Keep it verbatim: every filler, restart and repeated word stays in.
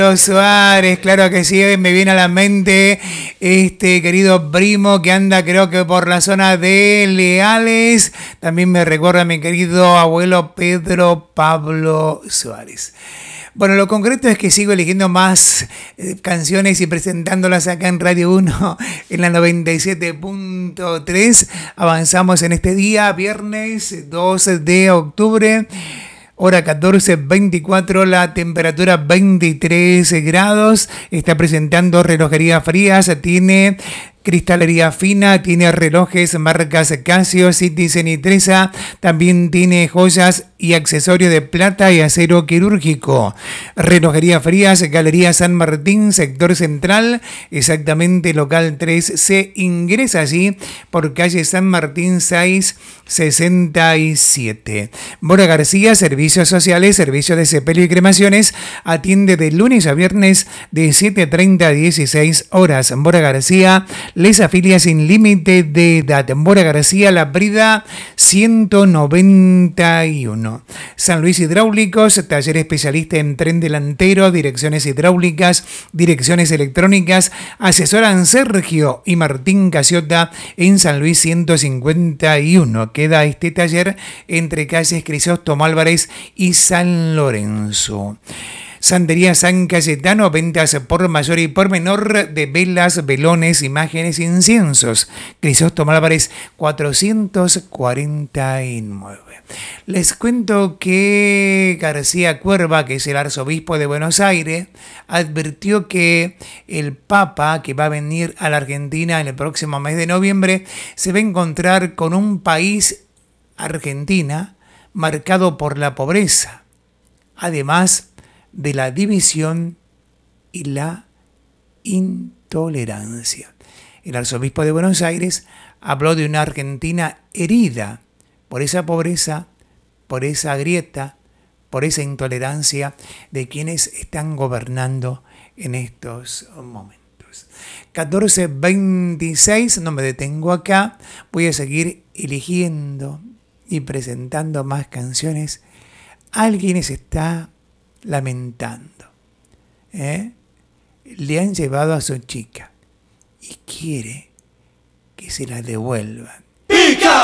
Suárez, claro que sí, me viene a la mente este querido primo que anda creo que por la zona de Leales. También me recuerda a mi querido abuelo Pedro Pablo Suárez. Bueno, lo concreto es que sigo eligiendo más eh, canciones y presentándolas acá en Radio uno en la noventa y siete punto tres. Avanzamos en este día, viernes dos de octubre. Hora catorce veinticuatro, la temperatura veintitrés grados. Está presentando Relojería Frías. Tiene cristalería fina, tiene relojes marcas Casio, Citizen y Tresa. También tiene joyas y accesorios de plata y acero quirúrgico. Relojería Frías, Galería San Martín, sector central, exactamente local tres. Se ingresa allí por calle San Martín seiscientos sesenta y siete. Mora García, servicios sociales, servicios de sepelio y cremaciones. Atiende de lunes a viernes de siete treinta a dieciséis horas. Mora García les afilia sin límite de edad. Mora García, La Brida ciento noventa y uno. San Luis Hidráulicos, taller especialista en tren delantero, direcciones hidráulicas, direcciones electrónicas. Asesoran Sergio y Martín Casiota en San Luis ciento cincuenta y uno. Queda este taller entre calles Crisóstomo Álvarez y San Lorenzo. Santería San Cayetano, ventas por mayor y por menor de velas, velones, imágenes, inciensos. Crisóstomo Álvarez cuatrocientos cuarenta y nueve. Les cuento que García Cuerva, que es el arzobispo de Buenos Aires, advirtió que el Papa, que va a venir a la Argentina en el próximo mes de noviembre, se va a encontrar con un país, Argentina, marcado por la pobreza. Además de la división y la intolerancia. El arzobispo de Buenos Aires habló de una Argentina herida por esa pobreza, por esa grieta, por esa intolerancia de quienes están gobernando en estos momentos. catorce veintiséis, no me detengo acá, voy a seguir eligiendo y presentando más canciones. Alguien se está lamentando, ¿eh? Le han llevado a su chica y quiere que se la devuelvan.